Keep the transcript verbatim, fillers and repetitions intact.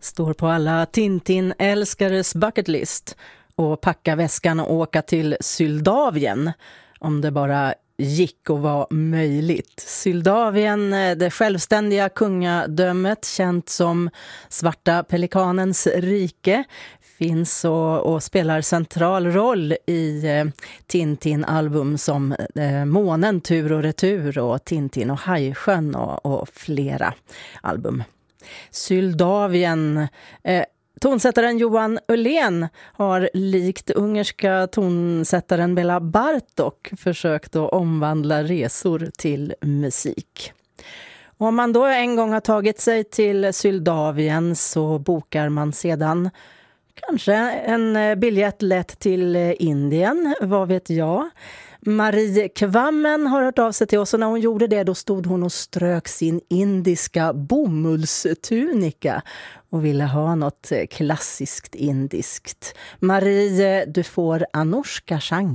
står på alla Tintin-älskares bucketlist och packa väskan och åka till Syldavien, om det bara gick och var möjligt. Syldavien, det självständiga kungadömet, känt som Svarta pelikanens rike, finns och, och spelar central roll i eh, Tintin-album som eh, Månen, tur och retur och Tintin och Hajsjön och, och flera album. Syldavien. Eh, tonsättaren Johan Öhlén har likt ungerska tonsättaren Bela Bartok försökt att omvandla resor till musik. Om man då en gång har tagit sig till Syldavien så bokar man sedan kanske en biljett lätt till Indien, vad vet jag. Marie Kvammen har hört av sig till oss och när hon gjorde det då stod hon och strök sin indiska bomullstunika och ville ha något klassiskt indiskt. Marie, du får Anushka Shankar.